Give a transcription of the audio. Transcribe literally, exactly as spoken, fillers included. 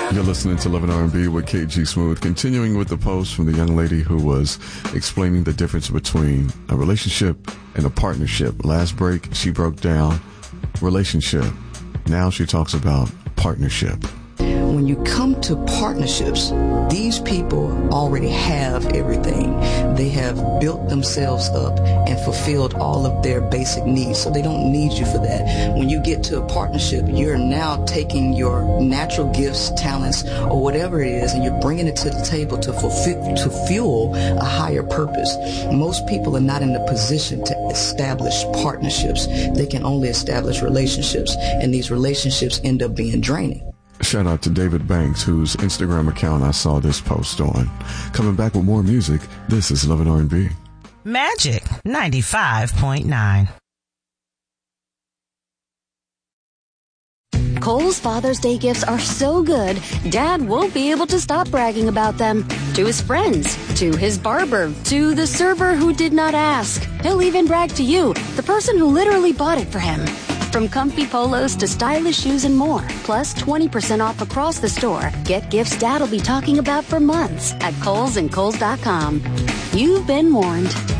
You're listening to Love and R and B with K G Smooth. Continuing with the post from the young lady who was explaining the difference between a relationship and a partnership. Last break, she broke down relationship. Now she talks about partnership. When you come to partnerships, these people already have everything. They have built themselves up and fulfilled all of their basic needs, so they don't need you for that. When you get to a partnership, you're now taking your natural gifts, talents, or whatever it is, and you're bringing it to the table to fulfill, to fuel a higher purpose. Most people are not in the position to establish partnerships. They can only establish relationships, and these relationships end up being draining. Shout out to David Banks, whose Instagram account I saw this post on. Coming back with more music, this is Love and R and B. Magic ninety-five point nine. Kohl's Father's Day gifts are so good, Dad won't be able to stop bragging about them. To his friends, to his barber, to the server who did not ask. He'll even brag to you, the person who literally bought it for him. From comfy polos to stylish shoes and more, plus twenty percent off across the store. Get gifts Dad'll be talking about for months at Kohl's and Kohl's dot com. You've been warned.